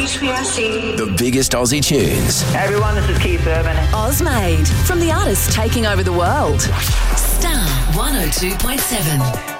HBRC. The biggest Aussie tunes. Hey everyone, this is Keith Urban. Ozmade, from the artists taking over the world. Star 102.7.